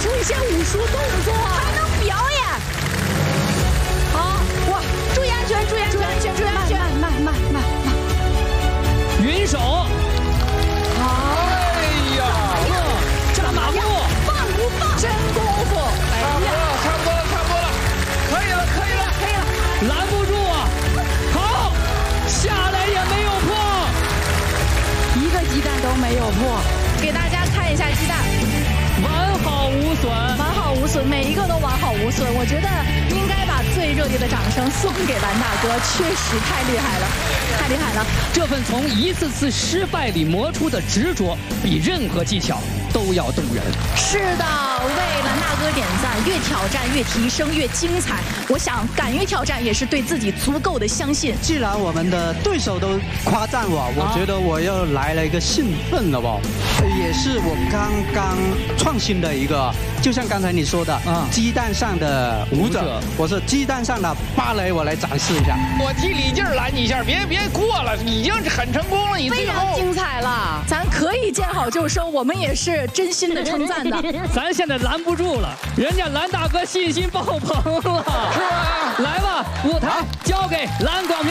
出一些武术动作，还能表演。好，哇，注意安全，注意安全，注意安全，慢。 云手。 哎呀， 这马步放不放？真功夫！哎呀， 差不多了，可以了， 拦不住啊！好，下来也没有破， 一个鸡蛋都没有破。给大家看一下鸡蛋， 完好无损， 完好无损，每一个都完好无损。我觉得应该把最热烈的掌声送给蓝大哥，确实太厉害了，太厉害了！ 这份从一次次失败里磨出的执着，比任何技巧都要动人。 是的，为蓝大哥点赞，越挑战越提升，越精彩。我想，敢于挑战也是对自己足够的相信。 既然我们的对手都夸赞我觉得我又来了一个兴奋了吧，也是我刚刚创新的一个，就像刚才你说的，鸡蛋上的舞者，我是鸡蛋上的芭蕾，我来展示一下。 我替李静拦你一下，别过了，已经很成功了，你非常精彩了，咱可以见好就收，我们也是真心的称赞的。 咱现在拦不住了，人家蓝大哥信心爆棚了，是吧？来吧，舞台交给蓝广平。